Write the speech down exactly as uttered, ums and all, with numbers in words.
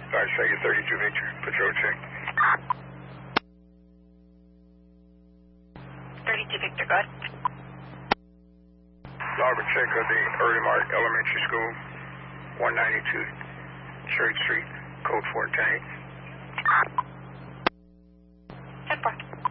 Alright, Sega thirty-two Victor, patrol check. thirty-two Victor, go ahead. Larboard check of the Early Mark Elementary School, one ninety-two Church Street, code fourteen. ten four.